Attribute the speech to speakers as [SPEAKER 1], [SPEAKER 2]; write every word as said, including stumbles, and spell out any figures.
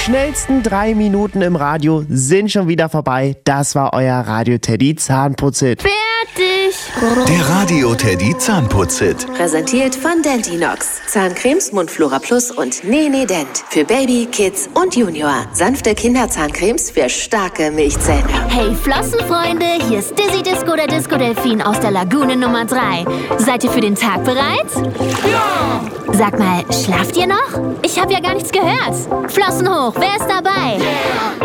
[SPEAKER 1] schnellsten drei Minuten im Radio sind schon wieder vorbei. Das war euer Radio Teddy Zahnputzhit.
[SPEAKER 2] Fertig!
[SPEAKER 3] Der Radio Teddy Zahnputzhit.
[SPEAKER 4] Präsentiert von Dentinox. Zahncremes, Mundflora Plus und Nene Dent. Für Baby, Kids und Junior. Sanfte Kinderzahncremes für starke Milchzähne.
[SPEAKER 2] Hey Flossenfreunde, hier ist Dizzy Disco, der Disco Delfin aus der Lagune Nummer drei. Seid ihr für den Tag bereit? Ja! Sag mal, schlaft ihr noch? Ich habe ja gar nichts gehört. Flossen hoch, wer ist dabei? Yeah.